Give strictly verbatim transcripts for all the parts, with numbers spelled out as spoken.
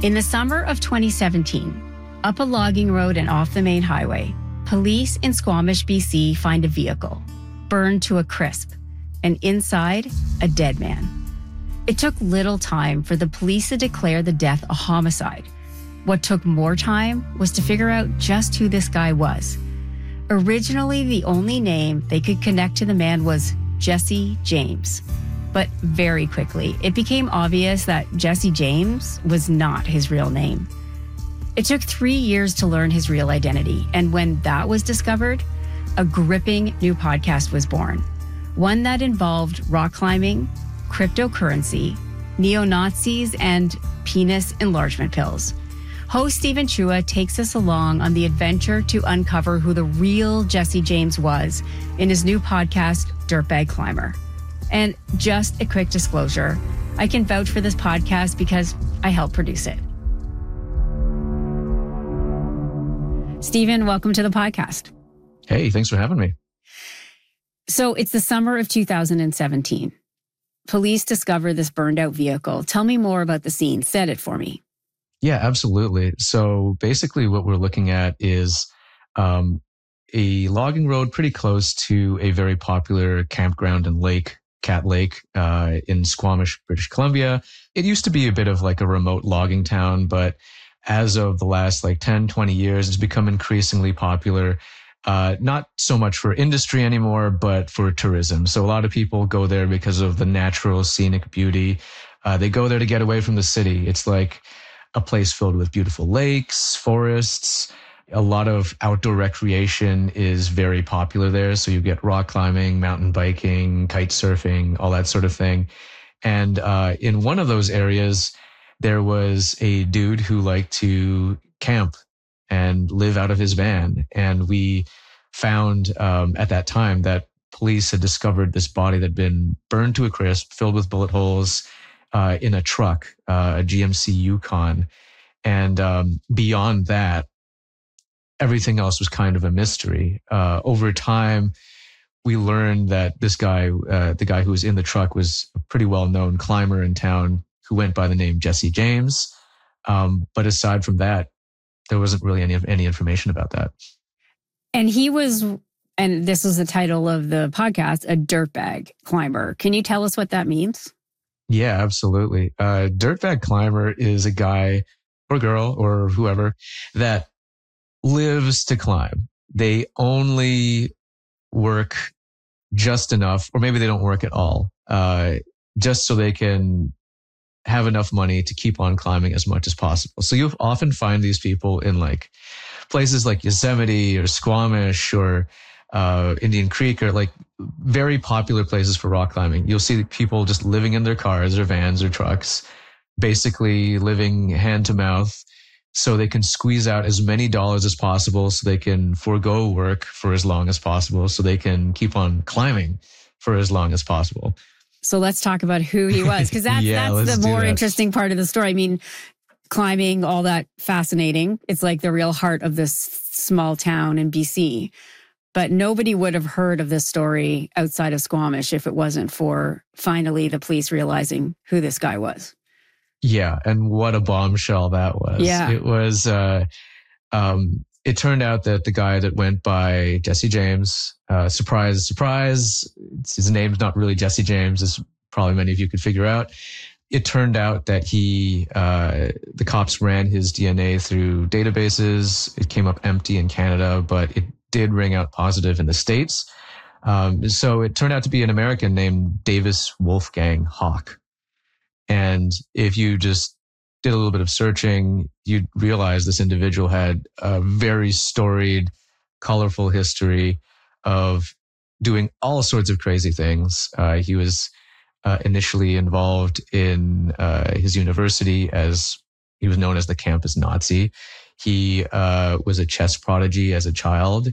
In the summer of twenty seventeen, up a logging road and off the main highway, police in Squamish, B C find a vehicle, burned to a crisp, and inside, a dead man. It took little time for the police to declare the death a homicide. What took more time was to figure out just who this guy was. Originally, the only name they could connect to the man was Jesse James. But very quickly, it became obvious that Jesse James was not his real name. It took three years to learn his real identity, and when that was discovered, a gripping new podcast was born. One that involved rock climbing, cryptocurrency, neo-Nazis, and penis enlargement pills. Host Stephen Chua takes us along on the adventure to uncover who the real Jesse James was in his new podcast, Dirtbag Climber. And just a quick disclosure, I can vouch for this podcast because I helped produce it. Stephen, welcome to the podcast. Hey, thanks for having me. So it's the summer of two thousand seventeen. Police discover this burned out vehicle. Tell me more about the scene. Set it for me. Yeah, absolutely. So basically what we're looking at is um, a logging road pretty close to a very popular campground and lake, Cat Lake, uh, in Squamish, British Columbia. It used to be a bit of like a remote logging town, but as of the last like ten, twenty years, it's become increasingly popular. Uh, not so much for industry anymore, but for tourism. So a lot of people go there because of the natural scenic beauty. Uh, they go there to get away from the city. It's like a place filled with beautiful lakes, forests. A lot of outdoor recreation is very popular there. So you get rock climbing, mountain biking, kite surfing, all that sort of thing. And uh, in one of those areas, there was a dude who liked to camp and live out of his van. And we found um, at that time that police had discovered this body that had been burned to a crisp, filled with bullet holes, uh, in a truck, uh, a G M C Yukon. And um, beyond that, everything else was kind of a mystery. Uh, over time, we learned that this guy, uh, the guy who was in the truck, was a pretty well-known climber in town who went by the name Jesse James. Um, but aside from that, there wasn't really any any information about that. And he was, and this was the title of the podcast, a dirtbag climber. Can you tell us what that means? Yeah, absolutely. Uh, dirtbag climber is a guy or girl or whoever that lives to climb. They only work just enough, or maybe they don't work at all, uh, just so they can have enough money to keep on climbing as much as possible. So you'll often find these people in like places like Yosemite or Squamish or uh, Indian Creek, or like very popular places for rock climbing. You'll see people just living in their cars or vans or trucks, basically living hand to mouth, so they can squeeze out as many dollars as possible, so they can forego work for as long as possible, so they can keep on climbing for as long as possible. So let's talk about who he was, because that's, yeah, that's the more that. interesting part of the story. I mean, climbing, all that fascinating. It's like the real heart of this small town in B C. But nobody would have heard of this story outside of Squamish if it wasn't for finally the police realizing who this guy was. Yeah, and what a bombshell that was. Yeah. It was, uh, um, it turned out that the guy that went by Jesse James, uh, surprise, surprise, his name's not really Jesse James, as probably many of you could figure out. It turned out that he, uh, the cops ran his D N A through databases. It came up empty in Canada, but it did ring out positive in the States. Um, so it turned out to be an American named Davis Wolfgang Hawk. And if you just did a little bit of searching, you'd realize this individual had a very storied, colorful history of doing all sorts of crazy things. Uh, he was uh, initially involved in uh, his university as he was known as the campus Nazi. He uh, was a chess prodigy as a child.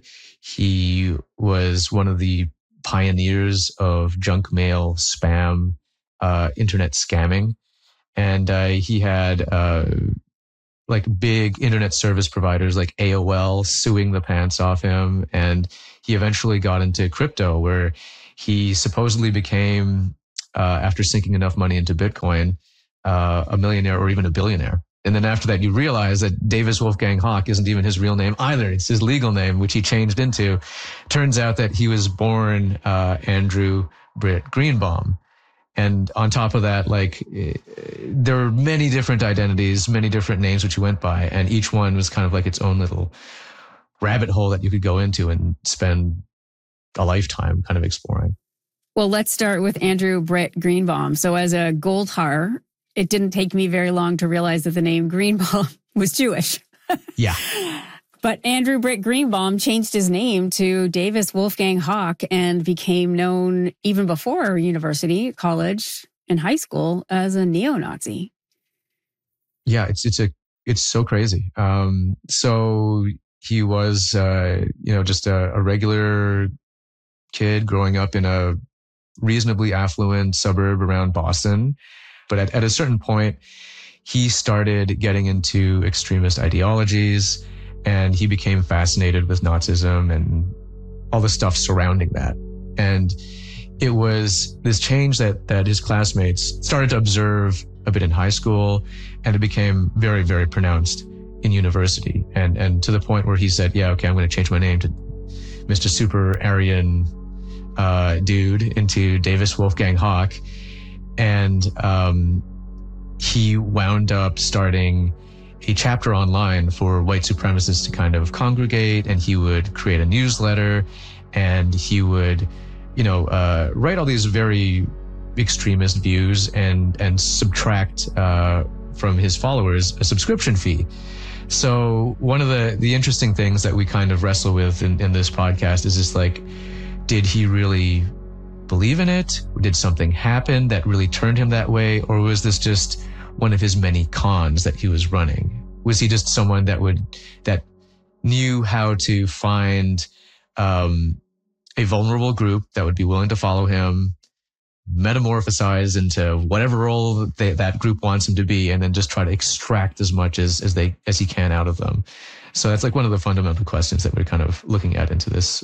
He was one of the pioneers of junk mail, spam, uh, internet scamming. And uh, he had uh, like big internet service providers like A O L suing the pants off him. And he eventually got into crypto, where he supposedly became, uh, after sinking enough money into Bitcoin, uh, a millionaire or even a billionaire. And then after that, you realize that Davis Wolfgang Hawk isn't even his real name either. It's his legal name, which he changed into. Turns out that he was born uh, Andrew Britt Greenbaum. And on top of that, like, there were many different identities, many different names which he went by. And each one was kind of like its own little rabbit hole that you could go into and spend a lifetime kind of exploring. Well, let's start with Andrew Britt Greenbaum. So as a Goldhar, it didn't take me very long to realize that the name Greenbaum was Jewish. Yeah. But Andrew Britt Greenbaum changed his name to Davis Wolfgang Hawk and became known even before university, college, and high school as a neo-Nazi. Yeah, it's it's a it's so crazy. Um, so he was, uh, you know, just a, a regular kid growing up in a reasonably affluent suburb around Boston. But at, at a certain point, he started getting into extremist ideologies, and he became fascinated with Nazism and all the stuff surrounding that. And it was this change that that his classmates started to observe a bit in high school, and it became very, very pronounced in university. And and to the point where he said, yeah, okay, I'm going to change my name to Mister Super Aryan uh, Dude into Davis Wolfgang Hawk. And um, he wound up starting a chapter online for white supremacists to kind of congregate, and he would create a newsletter, and he would, you know, uh, write all these very extremist views and and subtract uh, from his followers a subscription fee. So one of the the interesting things that we kind of wrestle with in, in this podcast is just like, did he really believe in it? Did something happen that really turned him that way? Or was this just one of his many cons that he was running? Was he just someone that would, that knew how to find um, a vulnerable group that would be willing to follow him, metamorphosize into whatever role they, that group wants him to be, and then just try to extract as much as, as they, as he can out of them? So that's like one of the fundamental questions that we're kind of looking at into this.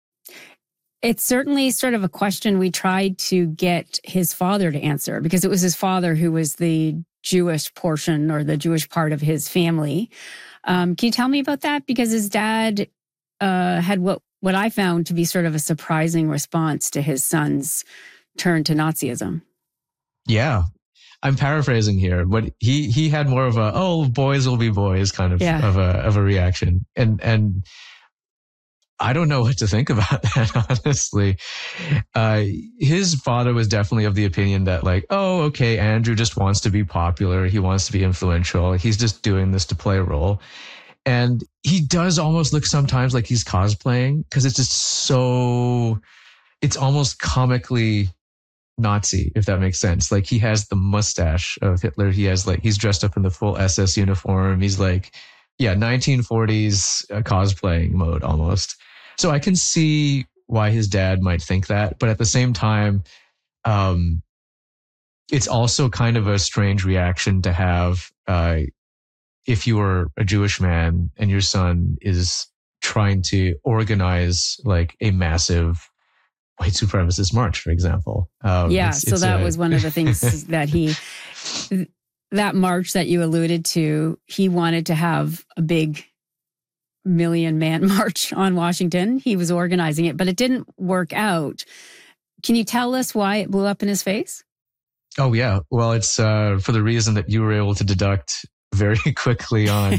It's certainly sort of a question we tried to get his father to answer, because it was his father who was the Jewish portion or the Jewish part of his family. Um, can you tell me about that? Because his dad uh, had what, what I found to be sort of a surprising response to his son's turn to Nazism. Yeah. I'm paraphrasing here, but he he had more of a, oh, boys will be boys kind of, yeah. of a of a reaction. And and I don't know what to think about that, honestly. Uh, his father was definitely of the opinion that, like, oh, okay, Andrew just wants to be popular. He wants to be influential. He's just doing this to play a role. And he does almost look sometimes like he's cosplaying, because it's just so, it's almost comically Nazi, if that makes sense. Like, he has the mustache of Hitler. He has, like, he's dressed up in the full S S uniform. He's like, yeah, nineteen forties uh, cosplaying mode almost. So I can see why his dad might think that, but at the same time, um, it's also kind of a strange reaction to have uh, if you were a Jewish man and your son is trying to organize like a massive white supremacist march, for example. Um, yeah, it's, so it's that a... was one of the things that he, that march that you alluded to, he wanted to have a big million man march on Washington. He was organizing it, but it didn't work out. Can you tell us why it blew up in his face? Oh, yeah. Well, it's uh, for the reason that you were able to deduct very quickly on.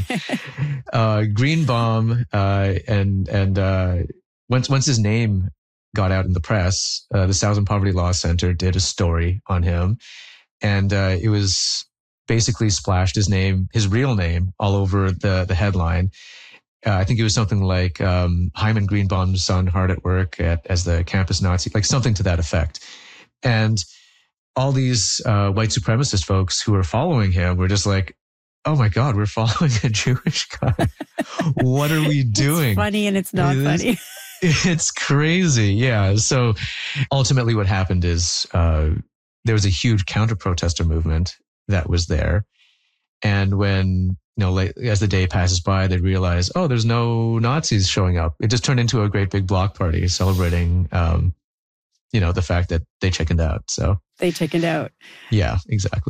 uh, Greenbaum, uh, and and uh, once once his name got out in the press, uh, the Southern Poverty Law Center did a story on him, and uh, it was basically splashed his name, his real name, all over the the headline. Uh, I think it was something like um, Hyman Greenbaum's son hard at work at, as the campus Nazi, like something to that effect. And all these uh, white supremacist folks who were following him were just like, oh my God, we're following a Jewish guy. What are we doing? It's funny and it's not it's, funny. It's crazy. Yeah. So ultimately what happened is uh, there was a huge counter-protester movement that was there. And when, you know, late, as the day passes by, they realize, oh, there's no Nazis showing up. It just turned into a great big block party celebrating, um, you know, the fact that they chickened out. So they chickened out. Yeah, exactly.